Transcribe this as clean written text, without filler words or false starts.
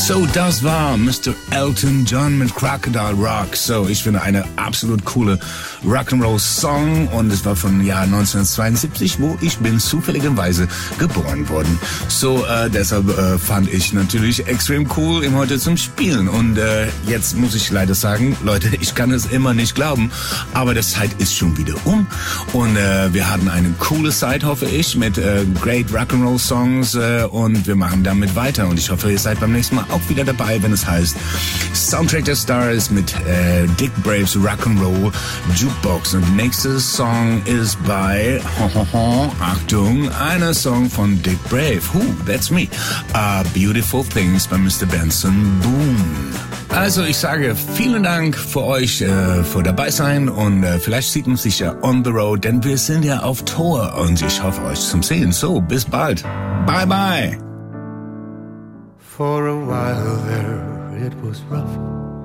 So, das war Mr. Elton John mit Crocodile Rock. So, ich finde eine absolut coole Rock'n'Roll-Song und es war von Jahr 1972, wo ich bin zufälligerweise geboren worden. So, deshalb fand ich natürlich extrem cool, ihn heute zum Spielen. Und jetzt muss ich leider sagen, Leute, ich kann es immer nicht glauben, aber die Zeit ist schon wieder um und wir hatten eine coole Zeit, hoffe ich, mit great Rock'n'Roll-Songs und wir machen damit weiter und ich hoffe, ihr seid beim nächsten Mal auch wieder dabei, wenn es heißt Soundtrack der Stars mit Dick Braves Rock'n'Roll Jukebox. Und nächster Song ist bei Achtung, einer Song von Dick Brave. That's me. Beautiful Things bei Mr. Benson Boone. Also ich sage vielen Dank für euch, für dabei sein und vielleicht sieht man sich ja on the road, denn wir sind ja auf Tour und ich hoffe euch zum Sehen. So, bis bald. Bye bye. For a while there it was rough,